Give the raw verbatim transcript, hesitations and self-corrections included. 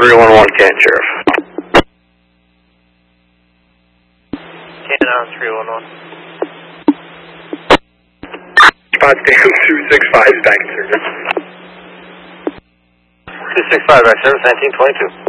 three one one, Canton Sheriff. Canton on three one one. Potsdam two six five is back in service. two six five back service, nineteen twenty-two.